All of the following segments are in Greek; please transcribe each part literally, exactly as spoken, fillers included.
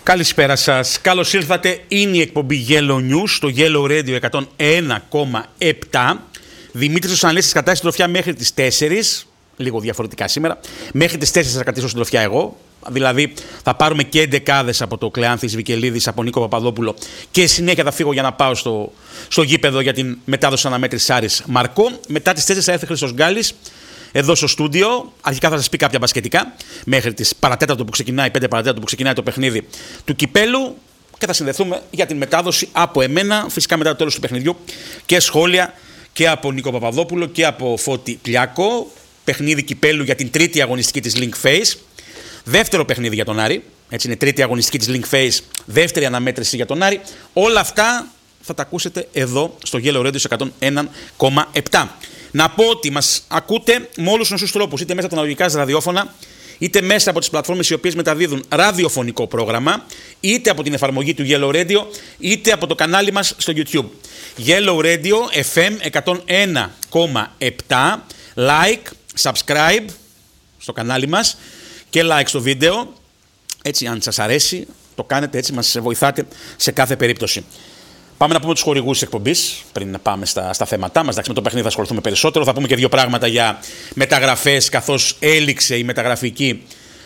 Καλησπέρα σας. Καλώς ήλθατε. Είναι η εκπομπή Yellow News στο Yellow Radio εκατόν ένα κόμμα επτά. Δημήτρης ο Σανλής κρατάει συντροφιά μέχρι τις τέσσερις. Λίγο διαφορετικά σήμερα. Μέχρι τις τέσσερις θα κρατήσω συντροφιά εγώ. Δηλαδή θα πάρουμε και εντεκάδες από το Κλεάνθης Βικελίδης, από Νίκο Παπαδόπουλο και συνέχεια θα φύγω για να πάω στο, στο γήπεδο για την μετάδοση αναμέτρησης Άρης Μαρκό. Μετά τις τέσσερις θα έρθει Χρήστος Γκάλης εδώ στο στούντιο. Αρχικά θα σας πει κάποια μπασκετικά μέχρι τις παρατέταρτο που ξεκινάει, πέντε παρατέταρτο που ξεκινάει το παιχνίδι του κυπέλου και θα συνδεθούμε για την μετάδοση από εμένα, φυσικά μετά το τέλος του παιχνιδιού, και σχόλια και από Νίκο Παπαδόπουλο και από Φώτη Πλιάκο. Παιχνίδι κυπέλου για την τρίτη αγωνιστική της Link Face. Δεύτερο παιχνίδι για τον Άρη. Έτσι είναι, τρίτη αγωνιστική της Link Face, δεύτερη αναμέτρηση για τον Άρη. Όλα αυτά θα τα ακούσετε εδώ στο Yellow Radio εκατόν ένα κόμμα επτά. Να πω ότι μας ακούτε με όλους τους γνωστούς τρόπους, είτε μέσα από τα αναλογικά ραδιόφωνα, είτε μέσα από τις πλατφόρμες οι οποίες μεταδίδουν ραδιοφωνικό πρόγραμμα, είτε από την εφαρμογή του Yellow Radio, είτε από το κανάλι μας στο YouTube. Yellow Radio εφ εμ εκατόν ένα κόμμα επτά. Like, subscribe στο κανάλι μας και like στο βίντεο. Έτσι, αν σας αρέσει, το κάνετε, έτσι μας βοηθάτε σε κάθε περίπτωση. Πάμε να πούμε τους χορηγούς της εκπομπής πριν να πάμε στα, στα θέματά μας. Εντάξει, με το παιχνίδι θα ασχοληθούμε περισσότερο. Θα πούμε και δύο πράγματα για μεταγραφές, καθώς έληξε η μεταγραφική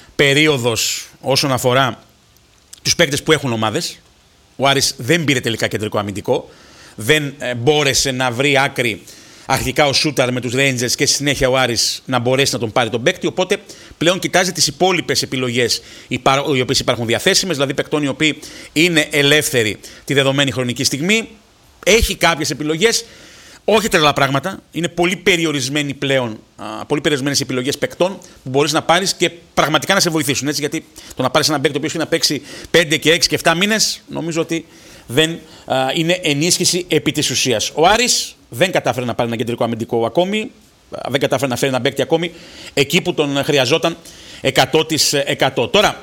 περίοδος όσον αφορά τους παίκτες που έχουν ομάδες. Ο Άρης δεν πήρε τελικά κεντρικό αμυντικό. Δεν ε, μπόρεσε να βρει άκρη αρχικά ο Σούταρ με τους Rangers και στη συνέχεια ο Άρης να μπορέσει να τον πάρει τον παίκτη. Οπότε πλέον κοιτάζει τις υπόλοιπες επιλογές οι οποίες υπάρχουν διαθέσιμες, δηλαδή παικτών οι οποίοι είναι ελεύθεροι τη δεδομένη χρονική στιγμή. Έχει κάποιες επιλογές, όχι τρελά πράγματα. Είναι πολύ περιορισμένοι πλέον, πολύ περιορισμένες επιλογές παικτών που μπορείς να πάρεις και πραγματικά να σε βοηθήσουν. Έτσι, γιατί το να πάρεις έναν παίκτη ο οποίος έχει να παίξει πέντε και έξι και επτά μήνες, νομίζω ότι δεν α, είναι ενίσχυση επί της ουσίας. Ο Άρης δεν κατάφερε να πάρει ένα κεντρικό αμυντικό ακόμη, δεν κατάφερε να φέρει ένα παίκτη ακόμη εκεί που τον χρειαζόταν εκατό τοις εκατό. Τώρα,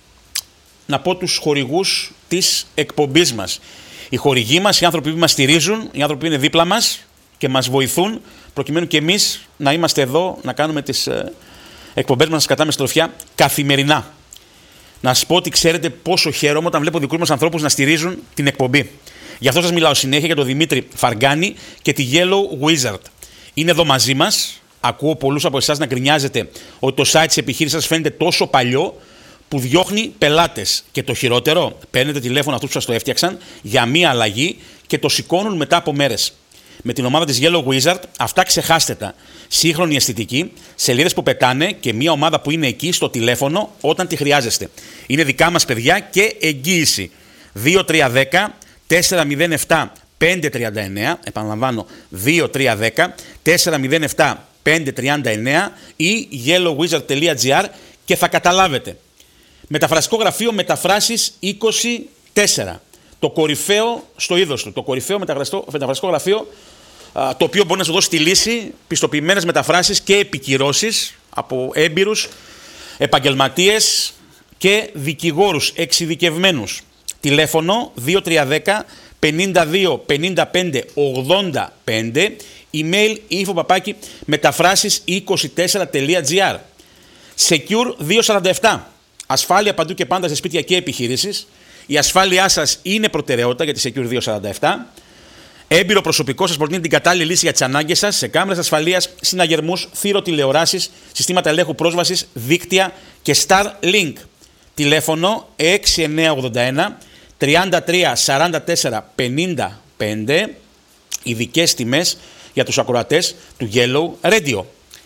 να πω τους χορηγούς της εκπομπής μας. Οι χορηγοί μας, οι άνθρωποι που μας στηρίζουν, οι άνθρωποι που είναι δίπλα μας και μας βοηθούν, προκειμένου και εμείς να είμαστε εδώ, να κάνουμε τις ε, εκπομπές μας, να σας κρατάμε συντροφιά καθημερινά. Να σας πω ότι ξέρετε πόσο χαίρομαι όταν βλέπω δικούς μας ανθρώπους να στηρίζουν την εκπομπή. Γι' αυτό σας μιλάω συνέχεια για τον Δημήτρη Φαργκάνη και τη Yellow Wizard. Είναι εδώ μαζί μας. Ακούω πολλούς από εσάς να γκρινιάζετε ότι το site της επιχείρησης σας φαίνεται τόσο παλιό που διώχνει πελάτες. Και το χειρότερο, παίρνετε τηλέφωνο αυτούς που σας το έφτιαξαν για μία αλλαγή και το σηκώνουν μετά από μέρες. Με την ομάδα της Yellow Wizard, αυτά ξεχάστε τα. Σύγχρονη αισθητική, σελίδες που πετάνε και μια ομάδα που είναι εκεί στο τηλέφωνο όταν τη χρειάζεστε. Είναι δικά μας παιδιά και εγγύηση. δύο τρία ένα μηδέν τέσσερα μηδέν επτά πέντε τρία εννέα, επαναλαμβάνω δύο τρία ένα μηδέν τέσσερα μηδέν επτά πέντε τρία εννέα ή yellow wizard τελεία gr και θα καταλάβετε. Μεταφραστικό γραφείο Μεταφράσεις είκοσι τέσσερα. Το κορυφαίο στο είδος του. Το κορυφαίο μεταφραστικό γραφείο, το οποίο μπορεί να σου δώσει τη λύση, πιστοποιημένες μεταφράσεις και επικυρώσεις από έμπειρους επαγγελματίες και δικηγόρους εξειδικευμένους. Τηλέφωνο δύο τρία ένα μηδέν πενήντα δύο πενήντα πέντε ογδόντα πέντε, email info παπάκι μεταφράσεις είκοσι τέσσερα τελεία gr. Secure διακόσια σαράντα επτά. Ασφάλεια παντού και πάντα σε σπίτια και επιχειρήσεις. Η ασφάλειά σας είναι προτεραιότητα για τη Secure διακόσια σαράντα επτά. Έμπειρο προσωπικό σας προτείνει την κατάλληλη λύση για τις ανάγκες σας σε κάμερες ασφαλείας, συναγερμούς, θύροτηλεοράσεις, συστήματα ελέγχου πρόσβασης, δίκτυα και Starlink. Τηλέφωνο έξι εννιά ογδόντα ένα τριάντα τρία σαράντα τέσσερα πενήντα πέντε. Ειδικές τιμές για τους ακροατές του Yellow Radio.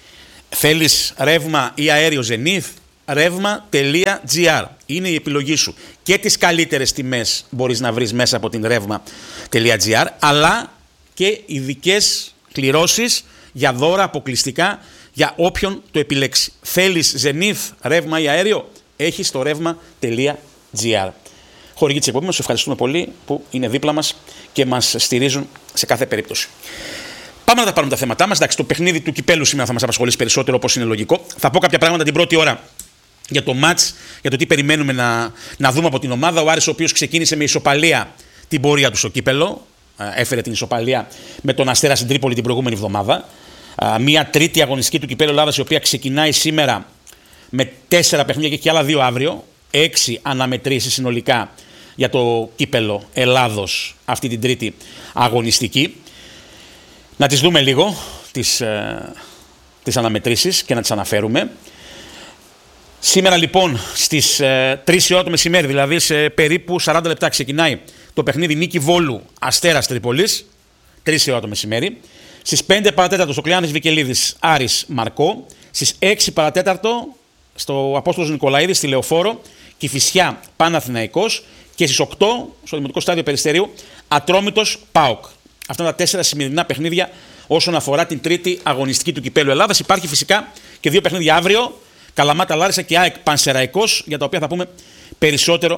Θέλεις ρεύμα ή αέριο Zenith? ρεύμα τελεία gr είναι η επιλογή σου. Και τις καλύτερες τιμές μπορείς να βρεις μέσα από την ρεύμα τελεία gr, αλλά και ειδικές κληρώσεις για δώρα αποκλειστικά για όποιον το επιλέξει. Θέλεις Zenith, ρεύμα ή αέριο? Έχεις το ρεύμα τελεία gr. Χορηγοί της εκπομπής μας, σας ευχαριστούμε πολύ που είναι δίπλα μας και μας στηρίζουν σε κάθε περίπτωση. Πάμε να τα πάρουμε τα θέματά μας. Εντάξει, το παιχνίδι του κυπέλου σήμερα θα μας απασχολήσει περισσότερο, όπως είναι λογικό. Θα πω κάποια πράγματα την πρώτη ώρα για το μάτς, για το τι περιμένουμε να, να δούμε από την ομάδα. Ο Άρης, ο οποίος ξεκίνησε με ισοπαλία την πορεία του στο κύπελο, έφερε την ισοπαλία με τον Αστέρα στην Τρίπολη την προηγούμενη εβδομάδα. Μια τρίτη αγωνιστική του κυπέλου Ελλάδας, η οποία ξεκινάει σήμερα με τέσσερα παιχνίδια και άλλα δύο αύριο. έξι αναμετρήσεις συνολικά για το κύπελο Ελλάδος αυτή την τρίτη αγωνιστική. Να τις δούμε λίγο, τις, ε, τις αναμετρήσεις και να τις αναφέρουμε. Σήμερα λοιπόν στις ε, τρεις η ώρα το μεσημέρι, δηλαδή σε περίπου σαράντα λεπτά ξεκινάει το παιχνίδι Νίκη Βόλου Αστέρας Τρίπολης, τρεις η ώρα το μεσημέρι. Στις πέντε παρατέταρτο στο Κλεάνθης Βικελίδης Άρης Μαρκό. Στις έξι παρατέταρτο στο Απόστολος Νικολαίδης στη Λεωφόρο Κηφισιά Παναθηναϊκός. Και στις οκτώ στο Δημοτικό Στάδιο Περιστερίου Ατρόμητος ΠΑΟΚ. Αυτά είναι τα τέσσερα σημερινά παιχνίδια όσον αφορά την τρίτη αγωνιστική του Κυπέλλου Ελλάδας. Υπάρχει φυσικά και δύο παιχνίδια αύριο. Καλαμάτα Λάρισα και ΑΕΚ Πανσεραϊκός, για τα οποία θα πούμε περισσότερο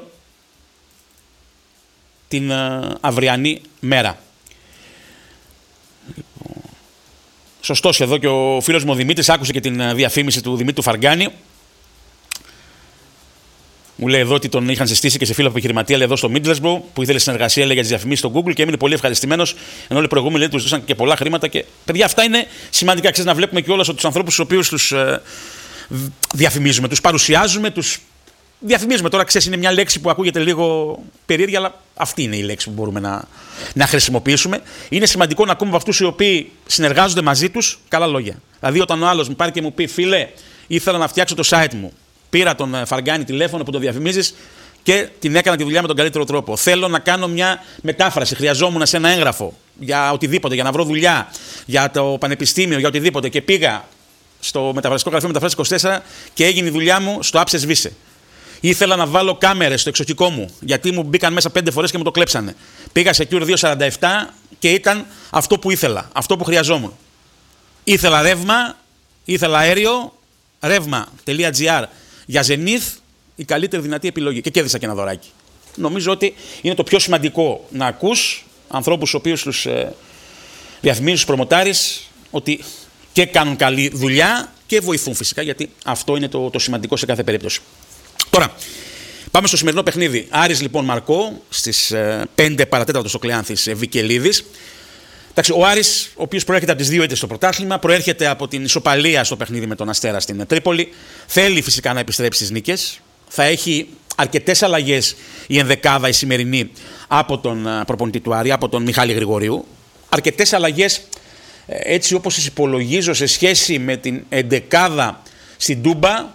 την uh, αυριανή μέρα. Σωστός εδώ και ο φίλος μου ο Δημήτρης, άκουσε και την διαφήμιση του Δημήτρου Φαργκάνη. Μου λέει εδώ ότι τον είχαν συστήσει και σε φίλο επιχειρηματία εδώ στο Middlesbrough που ήθελε συνεργασία για τις διαφημίσεις στο Google και έμεινε πολύ ευχαριστημένος. Ενώ όλοι οι προηγούμενοι λέει, τους ζητούσαν και πολλά χρήματα. Και παιδιά, αυτά είναι σημαντικά. Ξέρεις, να βλέπουμε και όλα τους ανθρώπους τους οποίους τους ε, διαφημίζουμε, τους παρουσιάζουμε, τους διαφημίζουμε. Τώρα ξέρεις, είναι μια λέξη που ακούγεται λίγο περίεργη, αλλά αυτή είναι η λέξη που μπορούμε να, να χρησιμοποιήσουμε. Είναι σημαντικό να ακούμε από αυτούς οι οποίοι συνεργάζονται μαζί τους καλά λόγια. Δηλαδή, όταν ο άλλος μου πάρει και μου πει, φίλε, ήθελα να φτιάξω το site μου. Πήρα τον Φαργκάνη τηλέφωνο που τον διαφημίζεις και την έκανα τη δουλειά με τον καλύτερο τρόπο. Θέλω να κάνω μια μετάφραση. Χρειαζόμουν σε ένα έγγραφο για οτιδήποτε, για να βρω δουλειά, για το πανεπιστήμιο, για οτιδήποτε. Και πήγα στο μεταφραστικό γραφείο Μεταφράσεις είκοσι τέσσερα και έγινε η δουλειά μου στο Άψες Βίσε. Ήθελα να βάλω κάμερες στο εξοχικό μου, γιατί μου μπήκαν μέσα πέντε φορές και μου το κλέψανε. Πήγα σε Secure διακόσια σαράντα επτά και ήταν αυτό που ήθελα, αυτό που χρειαζόμουν. Ήθελα ρεύμα, ήθελα αέριο, ρεύμα.gr. Για Zenith, η καλύτερη δυνατή επιλογή. Και κέρδισα και ένα δωράκι. Νομίζω ότι είναι το πιο σημαντικό να ακούς ανθρώπους στους οποίους τους ε, διαφημίζεις, τους προμοτάρεις, ότι και κάνουν καλή δουλειά και βοηθούν φυσικά, γιατί αυτό είναι το, το σημαντικό σε κάθε περίπτωση. Τώρα, πάμε στο σημερινό παιχνίδι. Άρης λοιπόν Μαρκό, στις ε, πέντε παρατέταρτο στο Κλεάνθης ε, Βικελίδης. Εντάξει, ο Άρης, ο οποίος προέρχεται από τις δύο ήττες στο πρωτάθλημα, προέρχεται από την ισοπαλία στο παιχνίδι με τον Αστέρα στην Τρίπολη. Θέλει φυσικά να επιστρέψει στις νίκες. Θα έχει αρκετές αλλαγές η ενδεκάδα η σημερινή από τον προπονητή του Άρη, από τον Μιχάλη Γρηγορίου. Αρκετές αλλαγές έτσι όπως τις υπολογίζω σε σχέση με την ενδεκάδα στην Τούμπα,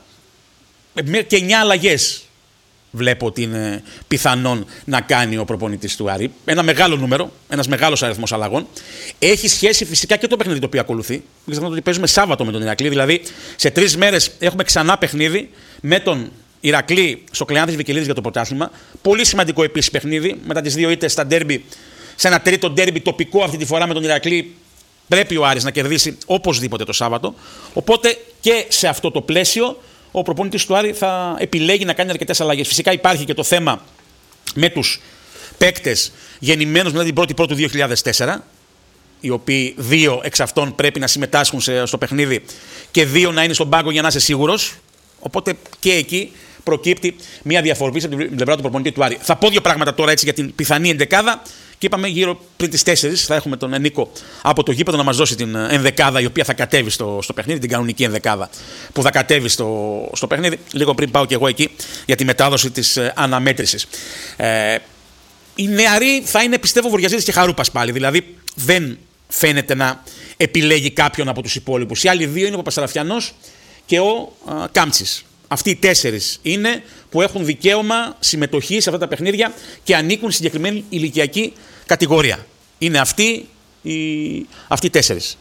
και εννιά αλλαγές βλέπω ότι είναι πιθανόν να κάνει ο προπονητής του Άρη. Ένα μεγάλο νούμερο, ένας μεγάλος αριθμός αλλαγών. Έχει σχέση φυσικά και το παιχνίδι το οποίο ακολουθεί. Μην ξεχνάτε ότι παίζουμε Σάββατο με τον Ηρακλή. Δηλαδή σε τρεις μέρες έχουμε ξανά παιχνίδι με τον Ηρακλή στο Κλεάνθης Βικελίδης για το πρωτάθλημα. Πολύ σημαντικό επίσης παιχνίδι. Μετά τις δύο ήττες στα ντέρμπι, σε ένα τρίτο ντέρμπι τοπικό αυτή τη φορά με τον Ηρακλή. Πρέπει ο Άρης να κερδίσει οπωσδήποτε το Σάββατο. Οπότε και σε αυτό το πλαίσιο ο προπονητής του Άρη θα επιλέγει να κάνει αρκετές αλλαγές. Φυσικά υπάρχει και το θέμα με τους παίκτες γεννημένους μετά την πρώτη Πρώτου δύο χιλιάδες τέσσερα, οι οποίοι δύο εξ αυτών πρέπει να συμμετάσχουν σε, στο παιχνίδι και δύο να είναι στον πάγκο για να είσαι σίγουρος. Οπότε και εκεί προκύπτει μια διαφοροποίηση από την πλευρά του προπονητή του Άρη. Θα πω δύο πράγματα τώρα έτσι για την πιθανή ενδεκάδα. Και είπαμε γύρω πριν τις τέσσερις θα έχουμε τον Νίκο από το γήπεδο να μας δώσει την ενδεκάδα η οποία θα κατέβει στο, στο παιχνίδι, την κανονική ενδεκάδα που θα κατέβει στο, στο παιχνίδι. Λίγο πριν πάω και εγώ εκεί για τη μετάδοση της ε, αναμέτρησης. Ε, οι νεαροί θα είναι, πιστεύω, Βορειαζίδης και Χαρούπας πάλι. Δηλαδή δεν φαίνεται να επιλέγει κάποιον από τους υπόλοιπους. Οι άλλοι δύο είναι ο Παπασαραφιανός και ο ε, Κάμτσης. Αυτοί οι τέσσερις είναι που έχουν δικαίωμα συμμετοχή σε αυτά τα παιχνίδια και ανήκουν στη συγκεκριμένη ηλικιακή κατηγορία. Είναι αυτοί οι, αυτοί οι τέσσερις.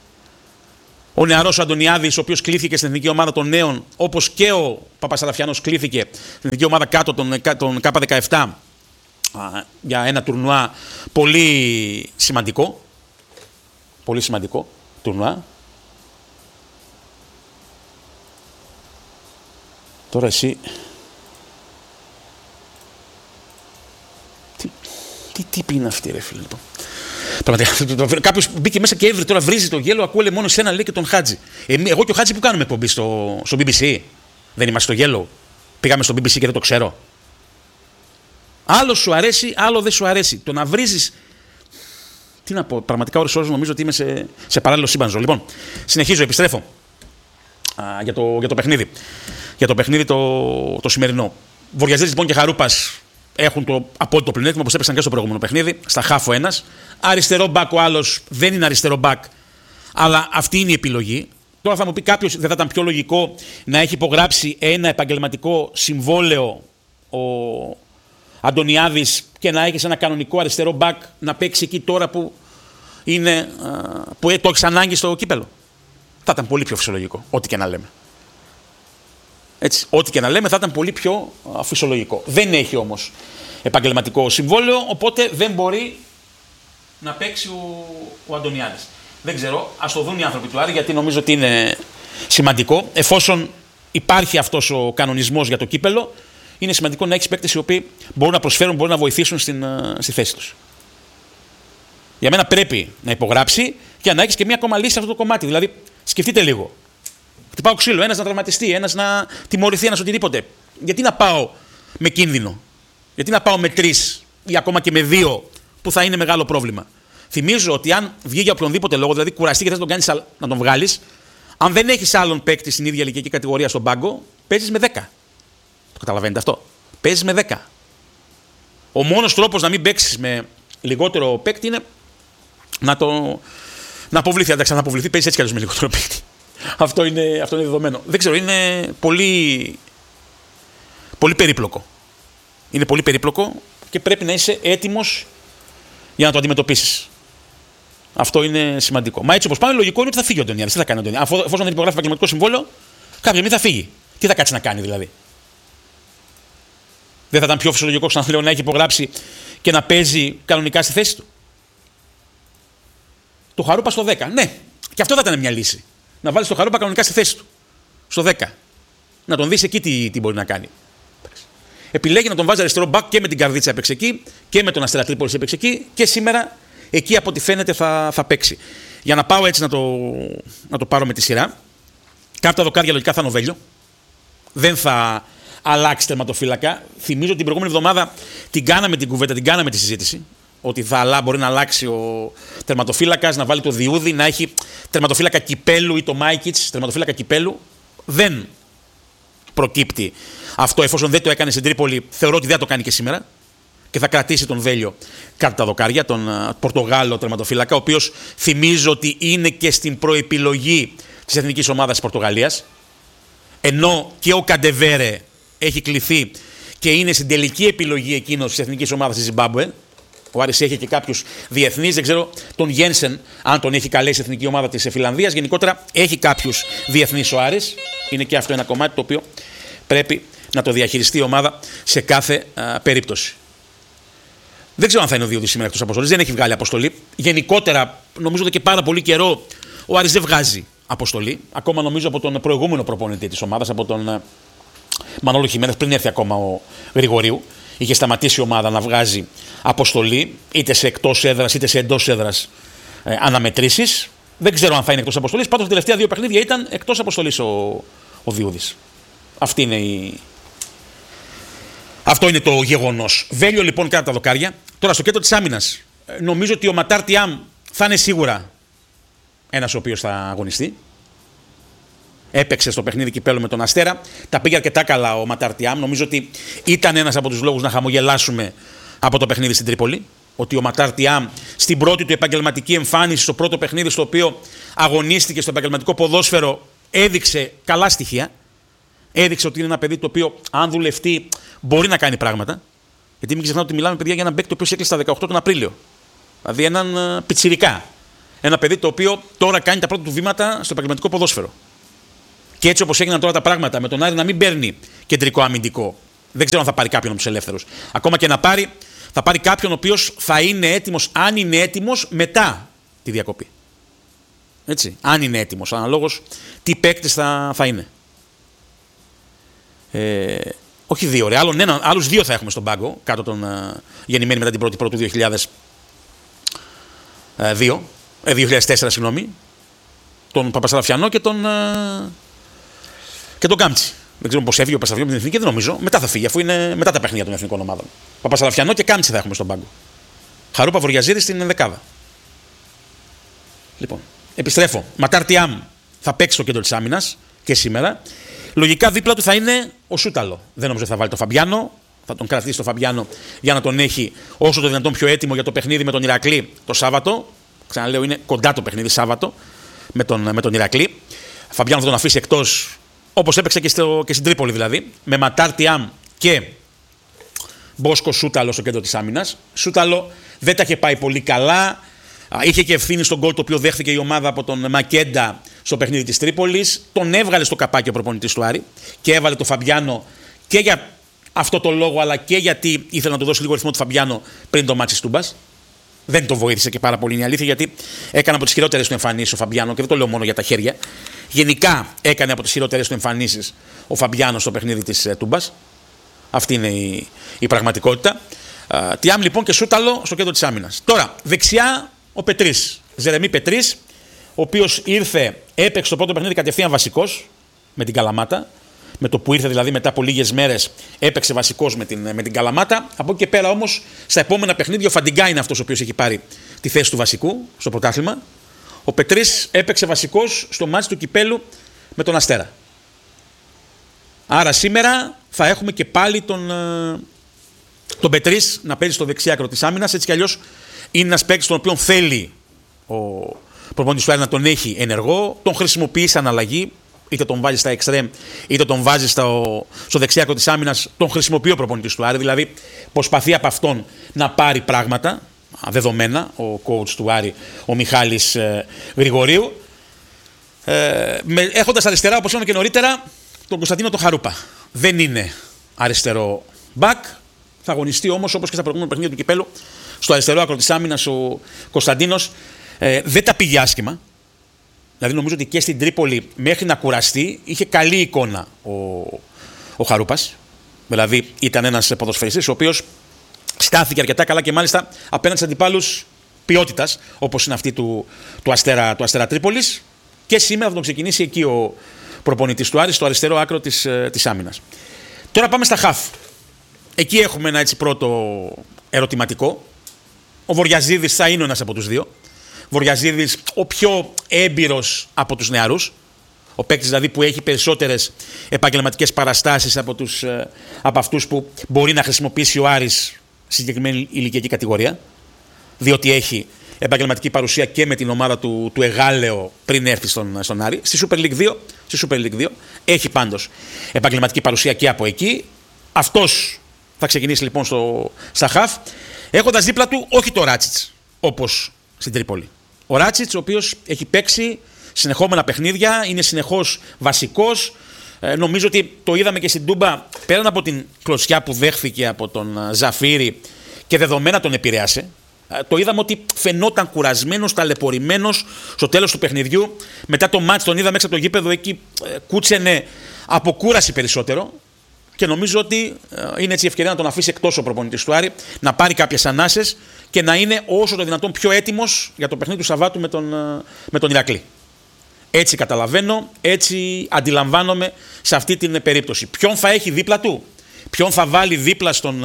Ο νεαρός ο Αντωνιάδης, ο οποίος κλήθηκε στην εθνική ομάδα των νέων, όπως και ο Παπασαραφιανός κλήθηκε στην εθνική ομάδα κάτω των, των Κ δεκαεπτά για ένα τουρνουά πολύ σημαντικό. Πολύ σημαντικό τουρνουά. Τώρα εσύ... Τι, τι τύπη είναι αυτή ρε φίλε λοιπόν. Πραγματικά, κάποιος μπήκε μέσα και έβρι, τώρα βρίζει το γέλο, ακούω μόνο σένα λέει και τον Χάτζη. Ε, εγώ και ο Χάτζη που κάνουμε εκπομπή στο, στο μπι μπι σι. Δεν είμαστε στο γέλο. Πήγαμε στο μπι μπι σι και δεν το ξέρω. Άλλο σου αρέσει, άλλο δεν σου αρέσει. Το να βρίζεις... Τι να πω, πραγματικά ώρες ώρες νομίζω ότι είμαι σε, σε παράλληλο σύμπανζο. Λοιπόν, συνεχίζω, επιστρέφω α, για, το, για το παιχνίδι. Για το παιχνίδι το, το σημερινό. Βορειαζίδης λοιπόν και Χαρούπας έχουν το απόλυτο πλεονέκτημα, όπως έπαιξαν και στο προηγούμενο παιχνίδι. Στα χάφο ένας. Αριστερό μπακ ο άλλος δεν είναι αριστερό μπακ, αλλά αυτή είναι η επιλογή. Τώρα θα μου πει κάποιος, δεν θα ήταν πιο λογικό να έχει υπογράψει ένα επαγγελματικό συμβόλαιο ο Αντωνιάδης και να έχει ένα κανονικό αριστερό μπακ να παίξει εκεί τώρα που, είναι, που το έχεις ανάγκη στο κύπελο? Θα ήταν πολύ πιο φυσιολογικό, ό,τι και να λέμε. Έτσι, ό,τι και να λέμε θα ήταν πολύ πιο φυσιολογικό. Δεν έχει όμως επαγγελματικό συμβόλαιο, οπότε δεν μπορεί να παίξει ο, ο Αντωνιάδης. Δεν ξέρω, ας το δουν οι άνθρωποι του Άρη, γιατί νομίζω ότι είναι σημαντικό. Εφόσον υπάρχει αυτός ο κανονισμός για το κύπελο, είναι σημαντικό να έχεις παίκτες οι οποίοι μπορούν να προσφέρουν, μπορούν να βοηθήσουν στην, στη θέση τους. Για μένα πρέπει να υπογράψει και να έχεις και μια ακόμα λύση σε αυτό το κομμάτι. Δηλαδή, σκεφτείτε λίγο. Χτυπάω ξύλο, ένας να τραυματιστεί, ένας να τιμωρηθεί, ένας οτιδήποτε. Γιατί να πάω με κίνδυνο? Γιατί να πάω με τρεις ή ακόμα και με δύο που θα είναι μεγάλο πρόβλημα? Θυμίζω ότι αν βγει για οποιονδήποτε λόγο, δηλαδή κουραστεί και θες να τον κάνεις, να τον βγάλεις, αν δεν έχεις άλλον παίκτη στην ίδια ηλικιακή κατηγορία στον πάγκο, παίζεις με δέκα. Το καταλαβαίνετε αυτό? Παίζεις με δέκα. Ο μόνος τρόπος να μην παίξεις με λιγότερο παίκτη είναι να, το... να αποβληθεί. Αν θα αποβληθεί, παίζεις έτσι κι αλλιώς με λιγότερο παίκτη. Αυτό είναι, αυτό είναι δεδομένο. Δεν ξέρω, είναι πολύ, πολύ περίπλοκο. Είναι πολύ περίπλοκο και πρέπει να είσαι έτοιμος για να το αντιμετωπίσεις. Αυτό είναι σημαντικό. Μα έτσι όπως πάμε, λογικό είναι ότι θα φύγει ο Αντωνιάδης. Τι θα κάνει ο Αντωνιάδης? Εφόσον δεν υπογράφει επαγγελματικό συμβόλαιο, κάποια στιγμή θα φύγει. Τι θα κάτσει να κάνει δηλαδή? Δεν θα ήταν πιο φυσιολογικό, ξαναλέω, να έχει υπογράψει και να παίζει κανονικά στη θέση του? Το Χαρούπα στο δέκα. Ναι, και αυτό θα ήταν μια λύση. Να βάλεις το Χαρούπα κανονικά στη θέση του. Στο δέκα. Να τον δεις εκεί τι, τι μπορεί να κάνει. Επιλέγει να τον βάζει αριστερό μπακ και με την Καρδίτσα έπαιξε εκεί και με τον Αστέρα Τρίπολης έπαιξε εκεί και σήμερα εκεί από ό,τι φαίνεται θα, θα παίξει. Για να πάω έτσι να το, να το πάρω με τη σειρά. Κάτω από τα δοκάρια λογικά θα είναι ο Βέλιο. Δεν θα αλλάξει τερματοφύλακα. Θυμίζω ότι την προηγούμενη εβδομάδα την κάναμε την κουβέντα, την κάναμε τη συζήτηση. Ότι θα μπορεί να αλλάξει ο τερματοφύλακας, να βάλει το Διούδη, να έχει τερματοφύλακα Κυπέλου ή το Μάικιτς, τερματοφύλακα Κυπέλου. Δεν προκύπτει αυτό, εφόσον δεν το έκανε στην Τρίπολη, θεωρώ ότι δεν θα το κάνει και σήμερα. Και θα κρατήσει τον Βέλιο κάτω τα δοκάρια, τον Πορτογάλο τερματοφύλακα, ο οποίος θυμίζω ότι είναι και στην προεπιλογή της εθνικής ομάδας της Πορτογαλίας. Ενώ και ο Καντεβέρε έχει κληθεί και είναι στην τελική επιλογή εκείνος της εθνικής ομάδας της Ζιμπάμπουε. Ο Άρης έχει και κάποιους διεθνείς, δεν ξέρω τον Γένσεν, αν τον έχει καλέσει η εθνική ομάδα της Φιλανδίας. Γενικότερα έχει κάποιους διεθνείς ο Άρης. Είναι και αυτό ένα κομμάτι το οποίο πρέπει να το διαχειριστεί η ομάδα σε κάθε α, περίπτωση. Δεν ξέρω αν θα είναι ο Διούδης σήμερα εκτός αποστολής. Δεν έχει βγάλει αποστολή. Γενικότερα, νομίζω ότι και πάρα πολύ καιρό ο Άρης δεν βγάζει αποστολή. Ακόμα νομίζω από τον προηγούμενο προπονητή της ομάδας, από τον Μανώλο Χιμένεθ, πριν έρθει ακόμα ο Γρηγορίου. Είχε σταματήσει η ομάδα να βγάζει αποστολή, είτε σε εκτός έδρας είτε σε εντός έδρας ε, αναμετρήσεις. Δεν ξέρω αν θα είναι εκτός αποστολής. Πάντως, τα τελευταία δύο παιχνίδια ήταν εκτός αποστολής ο, ο Διούδης. Αυτή είναι η... Αυτό είναι το γεγονός. Βέλιο λοιπόν κάτω τα δοκάρια. Τώρα στο κέντρο της άμυνας. Ε, νομίζω ότι ο Ματάρ Τιάμ θα είναι σίγουρα ένας ο οποίος θα αγωνιστεί. Έπαιξε στο παιχνίδι κυπέλλου με τον Αστέρα. Τα πήγε αρκετά καλά ο Ματάρ Τιάμ. Νομίζω ότι ήταν ένας από τους λόγους να χαμογελάσουμε από το παιχνίδι στην Τρίπολη. Ότι ο Ματάρ Τιάμ στην πρώτη του επαγγελματική εμφάνιση, στο πρώτο παιχνίδι στο οποίο αγωνίστηκε στο επαγγελματικό ποδόσφαιρο, έδειξε καλά στοιχεία. Έδειξε ότι είναι ένα παιδί το οποίο, αν δουλευτεί, μπορεί να κάνει πράγματα. Γιατί μην ξεχνάτε ότι μιλάμε, παιδιά, για έναν παίκτη το οποίο έκλεισε στα δεκαοκτώ τον Απρίλιο. Δηλαδή έναν uh, πιτσιρικά. Ένα παιδί το οποίο τώρα κάνει τα πρώτα του βήματα στο επαγγελματικό ποδόσφαιρο. Και έτσι όπως έγιναν τώρα τα πράγματα, με τον Άρη να μην παίρνει κεντρικό αμυντικό, δεν ξέρω αν θα πάρει κάποιον από τους ελεύθερους. Ακόμα και να πάρει, θα πάρει κάποιον ο οποίος θα είναι έτοιμος, αν είναι έτοιμος, μετά τη διακοπή. Έτσι. Αν είναι έτοιμος, αναλόγως τι παίκτης θα, θα είναι. Ε, όχι δύο, ρε. Άλλον ένα, άλλους δύο θα έχουμε στον πάγκο, κάτω τον uh, γεννημένοι μετά την πρώτη πρώτη του δύο χιλιάδες δύο, ε, δύο χιλιάδες τέσσερα, συγγνώμη. Τον Παπασαραφιανό και τον, uh, και τον Κάμπτσι. Δεν ξέρω πώς έφυγε ο Παπασαραφιανό με την εθνική, δεν νομίζω. Μετά θα φύγει, αφού είναι μετά τα παιχνίδια των εθνικών ομάδων. Παπασαραφιανό και Κάμπτσι θα έχουμε στον πάγκο. Χαρούπα Βορειαζίδη στην ενδεκάδα. Λοιπόν, επιστρέφω. Ματάρ Τιάμ θα παίξει στο κέντρο της άμυνας και σήμερα. Λογικά δίπλα του θα είναι ο Σούταλο. Δεν νομίζω ότι θα βάλει τον Φαμπιάνο. Θα τον κρατήσει τον Φαμπιάνο για να τον έχει όσο το δυνατόν πιο έτοιμο για το παιχνίδι με τον Ηρακλή το Σάββατο. Ξαναλέω, είναι κοντά το παιχνίδι Σάββατο με τον, με τον Ηρακλή. Φαμπιάνο θα τον αφήσει εκτός, όπως έπαιξε και, στο, και στην Τρίπολη δηλαδή, με Ματάρ Τιάμ και Μπόσκο Σούταλο στο κέντρο της άμυνας. Σούταλο δεν τα είχε πάει πολύ καλά. Είχε και ευθύνη στον γκολ το οποίο δέχθηκε η ομάδα από τον Μακέντα στο παιχνίδι της Τρίπολης. Τον έβγαλε στο καπάκι ο προπονητής του Άρη και έβαλε τον Φαμπιάνο και για αυτό το λόγο, αλλά και γιατί ήθελε να του δώσει λίγο ρυθμό του Φαμπιάνο πριν το μάτσι Τούμπας. Δεν το βοήθησε και πάρα πολύ, είναι η αλήθεια, γιατί έκανε από τις χειρότερες του εμφανίσεις ο Φαμπιάνο, και δεν το λέω μόνο για τα χέρια. Γενικά έκανε από τις χειρότερες του εμφανίσεις ο Φαμπιάνο στο παιχνίδι της ε, Τούμπας. Αυτή είναι η, η πραγματικότητα. Uh, Τιάμ λοιπόν και Σούταλο στο κέντρο της άμυνας. Τώρα, δεξιά ο Πετρής. Ζερεμί Πετρής, ο οποίος ήρθε, έπαιξε το πρώτο παιχνίδι κατευθείαν βασικός με την Καλαμάτα. Με το που ήρθε δηλαδή μετά από λίγες μέρες έπαιξε βασικός με την, με την Καλαμάτα. Από εκεί και πέρα όμως στα επόμενα παιχνίδια ο Φαντιγκά είναι αυτός ο οποίος έχει πάρει τη θέση του βασικού στο πρωτάθλημα. Ο Πετρής έπαιξε βασικός στο μάτς του Κυπέλου με τον Αστέρα. Άρα σήμερα θα έχουμε και πάλι τον, τον Πετρής να παίζει στο δεξιάκρο της άμυνας. Έτσι κι αλλιώς είναι ένας παίκτης τον οποίο θέλει ο προπονητής του Άρη να τον έχει ενεργό. Τον χρησιμοποιεί σαν αλλαγή. Είτε τον βάζει στα εξτρέμ, είτε τον βάζει στο, στο δεξιάκρο της άμυνας. Τον χρησιμοποιεί ο προπονητής του Άρη. Δηλαδή προσπαθεί από αυτόν να πάρει πράγματα δεδομένα. Ο coach του Άρη, ο Μιχάλης ε, Γρηγορίου. Ε, έχοντας αριστερά, όπως είπαμε και νωρίτερα, τον Κωνσταντίνο τον Χαρούπα. Δεν είναι αριστερό μπακ. Θα αγωνιστεί όμως, όπως και στα προηγούμενα παιχνίδια του Κυπέλου, στο αριστερό άκρο της άμυνας ο Κωνσταντίνος. Ε, δεν τα πήγε άσχημα. Δηλαδή νομίζω ότι και στην Τρίπολη μέχρι να κουραστεί είχε καλή εικόνα ο, ο Χαρούπας. Δηλαδή ήταν ένας ποδοσφαιριστής ο οποίος στάθηκε αρκετά καλά και μάλιστα απέναντι σε αντιπάλους ποιότητας, όπως είναι αυτή του, του, Αστέρα, του Αστέρα Τρίπολης. Και σήμερα θα τον ξεκινήσει εκεί ο προπονητής του Άρη, στο αριστερό άκρο της, της άμυνας. Τώρα πάμε στα χαφ. Εκεί έχουμε ένα έτσι πρώτο ερωτηματικό. Ο Βοριαζίδης θα είναι ένας από τους δύο. Βοριαζίδης ο πιο έμπειρος από τους νεαρούς. Ο παίκτης δηλαδή που έχει περισσότερες επαγγελματικές παραστάσεις από, τους, από αυτούς που μπορεί να χρησιμοποιήσει ο Άρης στη συγκεκριμένη ηλικιακή κατηγορία. Διότι έχει επαγγελματική παρουσία και με την ομάδα του, του Εγάλεο πριν έρθει στον, στον Άρη. Στη Super League δύο, στη Super League δύο έχει πάντως επαγγελματική παρουσία και από εκεί. Αυτός θα ξεκινήσει λοιπόν στο, στα χαφ, έχοντας δίπλα του όχι το Ράτσιτς όπως στην Τρίπολη. Ο Ράτσιτς, ο οποίος έχει παίξει συνεχόμενα παιχνίδια, είναι συνεχώς βασικός. Ε, νομίζω ότι το είδαμε και στην Τούμπα, πέραν από την κλωτσιά που δέχθηκε από τον Ζαφύρη και δεδομένα τον επηρέασε. Ε, το είδαμε ότι φαινόταν κουρασμένος, ταλαιπωρημένος στο τέλος του παιχνιδιού. Μετά το μάτς τον είδαμε έξω από το γήπεδο, εκεί ε, κούτσενε από κούραση περισσότερο. Και νομίζω ότι είναι έτσι η ευκαιρία να τον αφήσει εκτός ο προπονητής του Άρη, να πάρει κάποιες ανάσες και να είναι όσο το δυνατόν πιο έτοιμος για το παιχνίδι του Σαββάτου με τον, με τον Ηρακλή. Έτσι καταλαβαίνω, έτσι αντιλαμβάνομαι σε αυτή την περίπτωση. Ποιον θα έχει δίπλα του, ποιον θα βάλει δίπλα στον,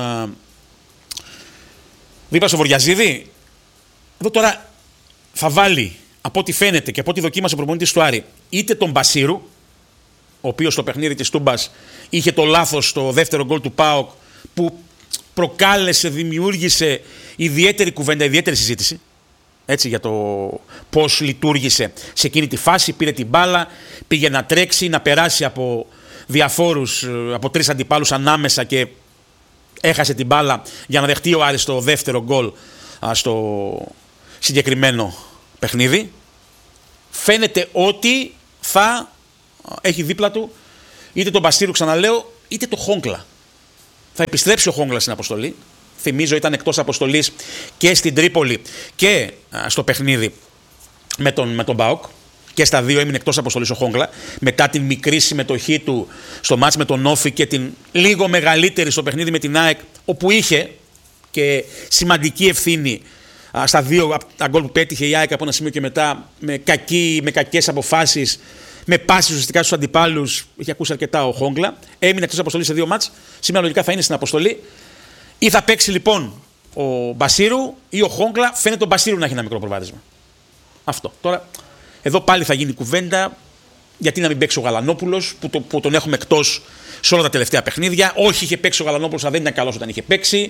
δίπλα στο Βοριαζίδη. Εδώ τώρα θα βάλει, από ό,τι φαίνεται και από ό,τι δοκίμασε ο προπονητής του Άρη, είτε τον Μπασίρου, ο οποίος στο παιχνίδι της Τούμπας είχε το λάθος στο δεύτερο γκολ του ΠΑΟΚ που προκάλεσε, δημιούργησε ιδιαίτερη κουβέντα, ιδιαίτερη συζήτηση, έτσι, για το πώς λειτουργήσε σε εκείνη τη φάση. Πήρε την μπάλα, πήγε να τρέξει, να περάσει από διαφόρους, από τρεις αντιπάλους ανάμεσα και έχασε την μπάλα για να δεχτεί ο Άρης το δεύτερο γκολ στο συγκεκριμένο παιχνίδι. Φαίνεται ότι θα έχει δίπλα του είτε τον Μπασίρου, ξαναλέω, είτε τον Χόγκλα. Θα επιστρέψει ο Χόγκλα στην αποστολή. Θυμίζω ήταν εκτός αποστολής και στην Τρίπολη και α, στο παιχνίδι με τον, με τον ΠΑΟΚ. Και στα δύο έμεινε εκτός αποστολής ο Χόγκλα. Μετά την μικρή συμμετοχή του στο μάτς με τον Όφη και την λίγο μεγαλύτερη στο παιχνίδι με την ΑΕΚ, όπου είχε και σημαντική ευθύνη α, στα δύο τα γκολ που πέτυχε η ΑΕΚ από ένα σημείο και μετά, με, κακή, με κακές αποφάσεις, με πάσεις ουσιαστικά στους αντιπάλους. Είχε ακούσει αρκετά ο Χόγκλα. Έμεινε εκτός αποστολής σε δύο μάτς. Σήμερα λογικά θα είναι στην αποστολή. Ή θα παίξει λοιπόν ο Μπασίρου ή ο Χόγκλα. Φαίνεται ο Μπασίρου να έχει ένα μικρό προβάδισμα. Αυτό. Τώρα, εδώ πάλι θα γίνει κουβέντα. Γιατί να μην παίξει ο Γαλανόπουλος, που, το, που τον έχουμε εκτός σε όλα τα τελευταία παιχνίδια. Όχι, είχε παίξει ο Γαλανόπουλος, αλλά δεν ήταν καλός όταν είχε παίξει.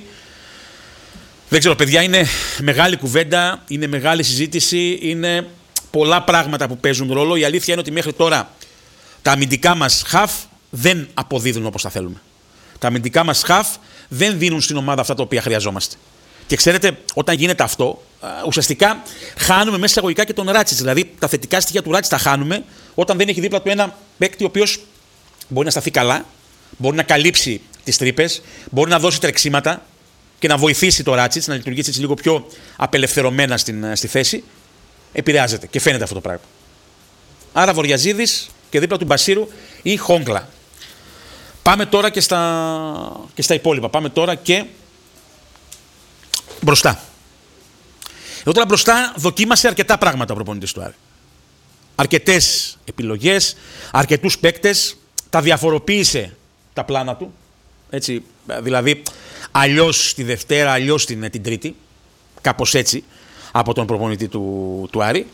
Δεν ξέρω, παιδιά, είναι μεγάλη κουβέντα, είναι μεγάλη συζήτηση, είναι πολλά πράγματα που παίζουν ρόλο. Η αλήθεια είναι ότι μέχρι τώρα τα αμυντικά μας χαφ δεν αποδίδουν όπως θα θέλουμε. Τα αμυντικά μας χαφ δεν δίνουν στην ομάδα αυτά τα οποία χρειαζόμαστε. Και ξέρετε, όταν γίνεται αυτό, ουσιαστικά χάνουμε μέσα εισαγωγικά και τον Ράτσιτς. Δηλαδή, τα θετικά στοιχεία του Ράτσιτς τα χάνουμε όταν δεν έχει δίπλα του ένα παίκτη ο οποίος μπορεί να σταθεί καλά, μπορεί να καλύψει τις τρύπες, μπορεί να δώσει τρεξίματα και να βοηθήσει το Ράτσιτς να λειτουργήσει έτσι λίγο πιο απελευθερωμένα στην, στη θέση. Επηρεάζεται και φαίνεται αυτό το πράγμα. Άρα, Βορειαζίδης και δίπλα του Μπασίρου ή Χόγκλα. Πάμε τώρα και στα, και στα υπόλοιπα. Πάμε τώρα και μπροστά. Εδώ τώρα μπροστά δοκίμασε αρκετά πράγματα ο προπονητής του Άρη. Αρκετές επιλογές, αρκετούς παίκτες, τα διαφοροποίησε τα πλάνα του. Έτσι, δηλαδή, αλλιώς τη Δευτέρα, αλλιώς την, την Τρίτη. Κάπως έτσι, από τον προπονητή του, του Άρη.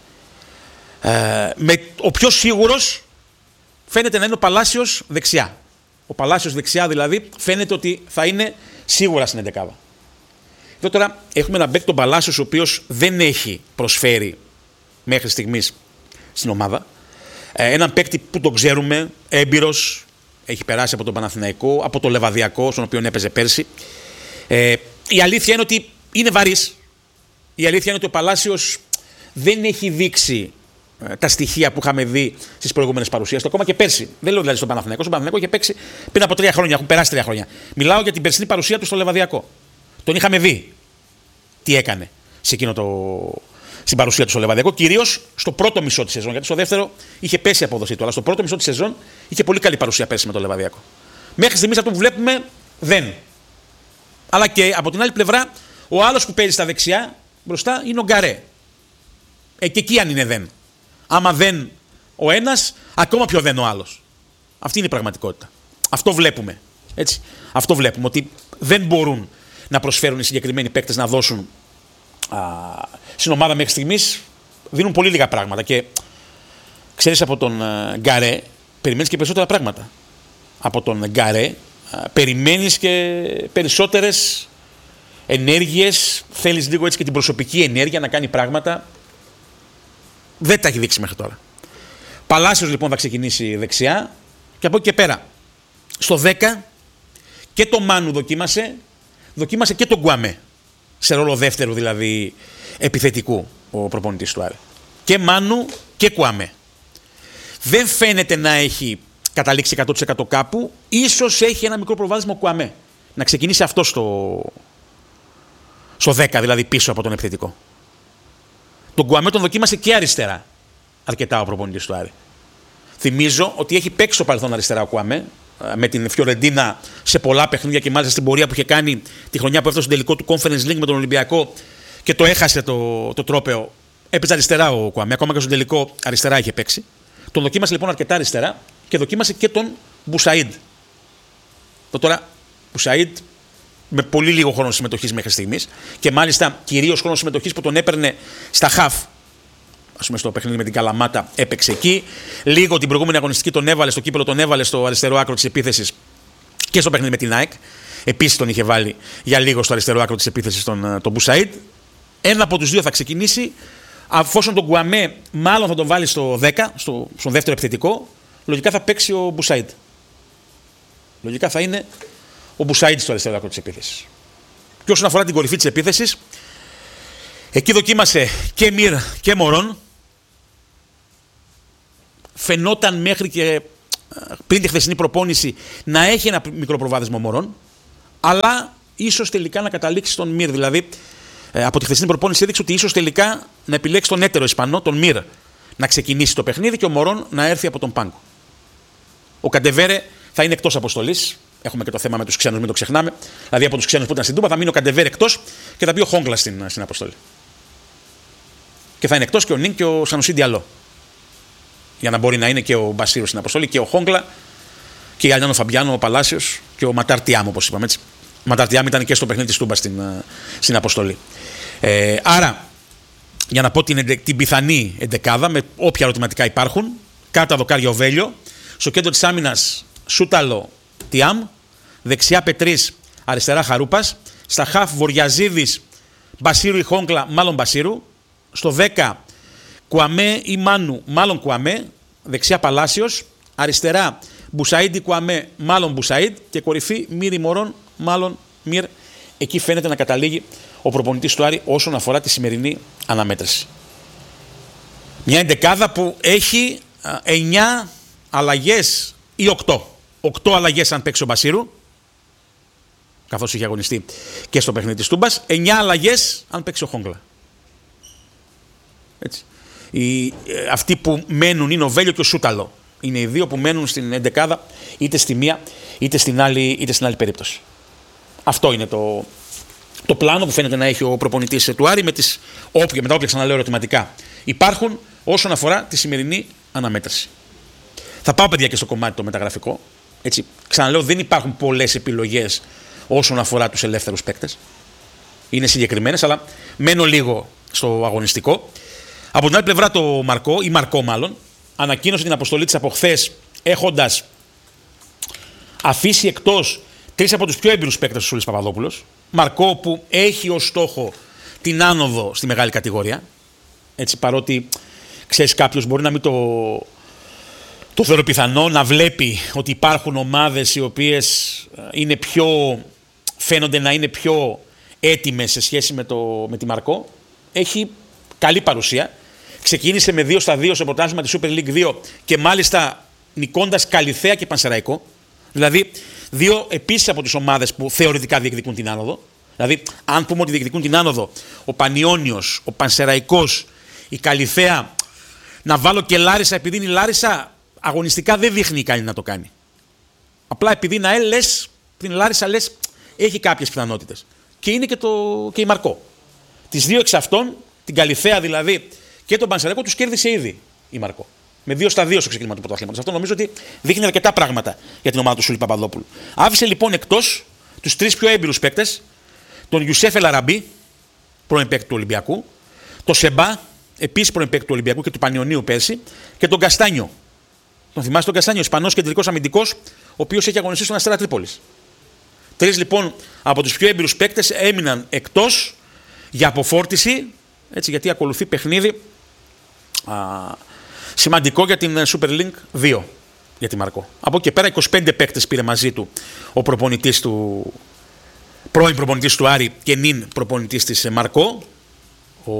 Ε, με, ο πιο σίγουρος φαίνεται να είναι ο Παλάσιος δεξιά. Ο Παλάσιος δεξιά δηλαδή φαίνεται ότι θα είναι σίγουρα στην εντεκάδα. Εδώ τώρα έχουμε έναν παίκτη τον Παλάσιος ο οποίος δεν έχει προσφέρει μέχρι στιγμής στην ομάδα. Ε, έναν παίκτη που τον ξέρουμε, έμπειρος, έχει περάσει από τον Παναθηναϊκό, από το Λεβαδιακό, στον οποίο έπαιζε πέρσι. Ε, η αλήθεια είναι ότι είναι βαρύς. Η αλήθεια είναι ότι ο Παλάσιος δεν έχει δείξει ε, τα στοιχεία που είχαμε δει στις προηγούμενες παρουσίες του, ακόμα και πέρσι. Δεν λέω δηλαδή στον Παναθηναϊκό. Στον Παναθηναϊκό είχε παίξει πριν από τρία χρόνια, έχουν περάσει τρία χρόνια. Μιλάω για την περσινή παρουσία του στο Λεβαδιακό. Τον είχαμε δει τι έκανε σε εκείνο το... στην παρουσία του στο Λεβαδιακό, κυρίως στο πρώτο μισό της σεζόν. Γιατί στο δεύτερο είχε πέσει η απόδοσή του, αλλά στο πρώτο μισό της σεζόν είχε πολύ καλή παρουσία πέρσι με το Λεβαδιακό. Μέχρι στιγμής αυτό που βλέπουμε δεν. Αλλά και από την άλλη πλευρά, ο άλλος που παίζει στα δεξιά μπροστά είναι ο Γκαρέ. Ε, και εκεί αν είναι δεν. Άμα δεν ο ένας, ακόμα πιο δεν ο άλλος. Αυτή είναι η πραγματικότητα. Αυτό βλέπουμε. Έτσι. Αυτό βλέπουμε. Ότι δεν μπορούν να προσφέρουν οι συγκεκριμένοι παίκτες να δώσουν α, στην ομάδα μέχρι στιγμής. Δίνουν πολύ λίγα πράγματα. Και ξέρεις, από τον α, Γκαρέ περιμένεις και περισσότερα πράγματα. Από τον Γκαρέ α, περιμένεις και περισσότερες ενέργειες. Θέλεις λίγο έτσι και την προσωπική ενέργεια να κάνει πράγματα. Δεν τα έχει δείξει μέχρι τώρα. Παλάσιος λοιπόν θα ξεκινήσει δεξιά και από εκεί και πέρα στο δέκα και το Μάνου δοκίμασε, δοκίμασε και τον Γκουαμέ σε ρόλο δεύτερου δηλαδή επιθετικού ο προπονητής του Άρη. Και Μάνου και Γκουαμέ. Δεν φαίνεται να έχει καταλήξει εκατό τοις εκατό κάπου, ίσως έχει ένα μικρό προβάδισμα ο Γκουαμέ. Να ξεκινήσει αυτό στο, στο δέκα δηλαδή πίσω από τον επιθετικό. Τον Γκουαμέ τον δοκίμασε και αριστερά αρκετά ο προπονητής του Άρη. Θυμίζω ότι έχει παίξει στο παρελθόν αριστερά ο Γκουαμέ με την Φιωρεντίνα σε πολλά παιχνίδια και μάλιστα στην πορεία που είχε κάνει τη χρονιά που έφτασε στο τελικό του Conference League με τον Ολυμπιακό και το έχασε το, το τρόπαιο. Έπαιζε αριστερά ο Γκουαμέ, ακόμα και στο τελικό αριστερά είχε παίξει. Τον δοκίμασε λοιπόν αρκετά αριστερά και δοκίμασε και τον Μπουσαΐντ. Το τώρα Μπουσαΐντ με πολύ λίγο χρόνο συμμετοχής μέχρι στιγμής και μάλιστα κυρίως χρόνο συμμετοχής που τον έπαιρνε στα χαφ. Ας πούμε στο παιχνίδι με την Καλαμάτα έπαιξε εκεί. Λίγο την προηγούμενη αγωνιστική τον έβαλε στο κύπελο, τον έβαλε στο αριστερό άκρο της επίθεσης και στο παιχνίδι με την ΑΕΚ. Επίσης τον είχε βάλει για λίγο στο αριστερό άκρο της επίθεσης τον, τον Μπουσαΐντ. Ένα από τους δύο θα ξεκινήσει. Αφόσον τον Γκουαμέ μάλλον θα τον βάλει στο δέκα, στο, στον δεύτερο επιθετικό, λογικά θα παίξει ο Μπουσαΐντ. Λογικά θα είναι ο Μπουσαΐντ στο αριστερό άκρο της επίθεσης. Και όσον αφορά την κορυφή της επίθεσης, εκεί δοκίμασε και Μυρ και Μωρόν. Φαινόταν μέχρι και πριν τη χθεσινή προπόνηση να έχει ένα μικρό προβάδισμα Μωρόν, αλλά ίσως τελικά να καταλήξει στον Μυρ. Δηλαδή, από τη χθεσινή προπόνηση έδειξε ότι ίσως τελικά να επιλέξει τον έτερο Ισπανό, τον Μυρ, να ξεκινήσει το παιχνίδι και ο Μωρόν να έρθει από τον πάγκο. Ο Καντεβέρε θα είναι εκτός αποστολής. Έχουμε και το θέμα με τους ξένους, μην το ξεχνάμε. Δηλαδή από τους ξένους που ήταν στην Τούμπα θα μείνει ο Καντεβέρε εκτός και θα μπει ο Χόγκλα στην, στην αποστολή. Και θα είναι εκτός και ο Νίν και ο Σανουσί Διαλό. Για να μπορεί να είναι και ο Μπασίρου στην αποστολή και ο Χόγκλα και η Αλιάνο Φαμπιάνο, ο Παλάσιος και ο Ματάρτιάμ, όπως είπαμε έτσι. Ο Ματάρτιάμ ήταν και στο παιχνίδι της Τούμπα στην, στην αποστολή. Ε, άρα, για να πω την, την πιθανή εντεκάδα, με όποια ερωτηματικά υπάρχουν, κάτω δοκάρια ο Βέλιο. Στο κέντρο της άμυνας Σούταλο Τιάμ. Δεξιά Πετρής, αριστερά Χαρούπας. Στα χαφ Βοριαζίδης, Μπασίρου ή Χόγκλα, μάλλον Μπασίρου. Στο δέκα Κουαμέ ή Μάνου, μάλλον Κουαμέ. Δεξιά Παλάσιος. Αριστερά Μπουσαΐντ ή Κουαμέ, μάλλον Μπουσαΐντ. Και κορυφή Μύρι Μωρόν, μάλλον Μυρ. Εκεί φαίνεται να καταλήγει ο προπονητής του Άρη όσον αφορά τη σημερινή αναμέτρηση. Μια εντεκάδα που έχει εννιά αλλαγές ή οκτώ. οκτώ αλλαγές αν παίξει ο Μπασίρου, καθώς είχε αγωνιστεί και στο παιχνίδι της Τούμπας. εννιά αλλαγές αν παίξει ο Χόγκλα. Έτσι. Οι, αυτοί που μένουν είναι ο Βέλιο και ο Σούταλο. Είναι οι δύο που μένουν στην εντεκάδα, είτε στη μία είτε στην άλλη, είτε στην άλλη περίπτωση. Αυτό είναι το, το πλάνο που φαίνεται να έχει ο προπονητής του Άρη με, τις, όποια, με τα όποια ξαναλέω ερωτηματικά υπάρχουν όσον αφορά τη σημερινή αναμέτρηση. Θα πάω, παιδιά, και στο κομμάτι το μεταγραφικό. Έτσι, ξαναλέω, δεν υπάρχουν πολλές επιλογές όσον αφορά τους ελεύθερους παίκτες. Είναι συγκεκριμένες, αλλά μένω λίγο στο αγωνιστικό. Από την άλλη πλευρά, το Μαρκό, ή Μαρκό μάλλον, ανακοίνωσε την αποστολή της από χθες, έχοντας αφήσει εκτός τρεις από τους πιο έμπειρους παίκτες του Σούλης Παπαδόπουλος. Μαρκό που έχει ως στόχο την άνοδο στη μεγάλη κατηγορία. Έτσι, παρότι ξέρεις, κάποιος μπορεί να μην το, το θεωρεί πιθανό, να βλέπει ότι υπάρχουν ομάδες οι οποίες είναι πιο, φαίνονται να είναι πιο έτοιμες σε σχέση με, το, με τη Μαρκό. Έχει καλή παρουσία. Ξεκίνησε με δύο στα δύο στο πρωτάθλημα της Super League δύο και μάλιστα νικώντας Καλιθέα και Πανσεραϊκό. Δηλαδή, δύο επίσης από τις ομάδες που θεωρητικά διεκδικούν την άνοδο. Δηλαδή, αν πούμε ότι διεκδικούν την άνοδο, ο Πανιόνιος, ο Πανσεραϊκός, η Καλιθέα, να βάλω και Λάρισα, επειδή είναι η Λάρισα αγωνιστικά δεν δείχνει ικανή να το κάνει. Απλά επειδή είναι ΑΕΛ, λες, την Λάρισα λες, έχει κάποιες πιθανότητες. Και είναι και, το, και η Μαρκό. Τις δύο εξ αυτών, την Καλιθέα δηλαδή και τον Πανσεραϊκό, τους κέρδισε ήδη η Μαρκό. Με δύο στα δύο στο ξεκίνημα του πρωταθλήματος. Αυτό νομίζω ότι δείχνει αρκετά πράγματα για την ομάδα του Σούλη Παπαδόπουλου. Άφησε λοιπόν εκτός τους τρεις πιο έμπειρους παίκτες, τον Ιουσέφ Ελαραμπή, πρώην παίκτη του Ολυμπιακού, τον Σεμπά, επίσης πρώην παίκτη του Ολυμπιακού και του Πανιωνίου πέρσι, και τον Καστάνιο. Τον θυμάστε τον Καστάνιο, Ισπανός κεντρικός αμυντικός, ο οποίος έχει αγωνιστεί στον Αστέρα Τρίπολης. Τρεις λοιπόν από τους πιο έμπειρους παίκτες έμειναν εκτός για αποφόρτιση, έτσι, γιατί ακολουθεί παιχνίδι α, σημαντικό για την Super League δύο για τη Μαρκό. Από εκεί και πέρα είκοσι πέντε παίκτες πήρε μαζί του ο προπονητής του, πρώην προπονητής του Άρη και νυν προπονητής της Μαρκό, ο,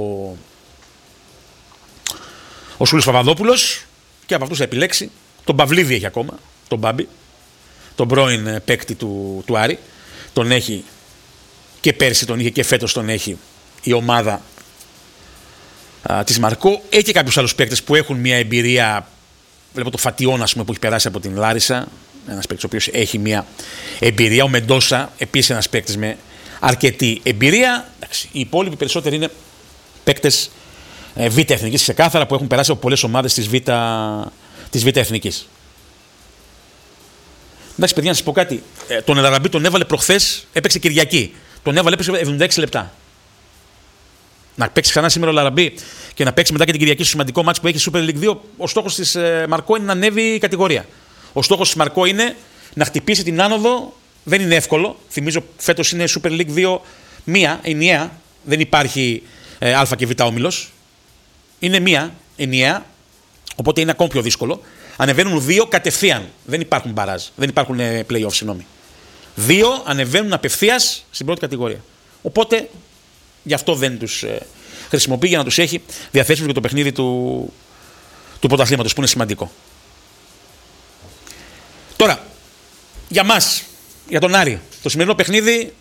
ο Σούλης Παπαδόπουλος, και από αυτούς θα επιλέξει τον Παυλίδη, έχει ακόμα, τον Μπάμπη, τον πρώην παίκτη του, του Άρη. Τον έχει και πέρσι, τον είχε και φέτος τον έχει η ομάδα α, της Μαρκό. Έχει και κάποιους άλλους παίκτες που έχουν μια εμπειρία. Βλέπω το Φατιόν, ας πούμε, που έχει περάσει από την Λάρισα. Ένας παίκτης ο οποίος έχει μια εμπειρία. Ο Μεντόσα, επίσης ένας παίκτης με αρκετή εμπειρία. Εντάξει, οι υπόλοιποι περισσότεροι είναι παίκτες ε, Β' Εθνικής, ξεκάθαρα, που έχουν περάσει από πολλές ομάδες της Β', της Β' Εθνικής. Εντάξει, παιδιά, να σας πω κάτι. Ε, τον Ελαραμπή τον έβαλε προχθές, έπαιξε Κυριακή. Τον έβαλε, έπαιξε εβδομήντα έξι λεπτά. Να παίξει ξανά σήμερα ο Ελαραμπή και να παίξει μετά και την Κυριακή στο σημαντικό μάτς που έχει Super League δύο, ο στόχος της ε, Μαρκό είναι να ανέβει η κατηγορία. Ο στόχος της Μαρκό είναι να χτυπήσει την άνοδο. Δεν είναι εύκολο. Θυμίζω, φέτος είναι Super League δύο μία, ενιαία. Δεν υπάρχει ε, Α και Β όμιλος. Είναι μία, ενιαία. Οπότε είναι ακόμη πιο δύσκολο. Ανεβαίνουν δύο κατευθείαν. Δεν υπάρχουν μπαράζ. Δεν υπάρχουν ε, play-off, συγγνώμη. Δύο ανεβαίνουν απευθείας στην πρώτη κατηγορία. Οπότε γι' αυτό δεν τους ε, χρησιμοποιεί, για να τους έχει διαθέσιμους για το παιχνίδι του, του πρωταθλήματος, που είναι σημαντικό. Τώρα, για μας, για τον Άρη, το σημερινό παιχνίδι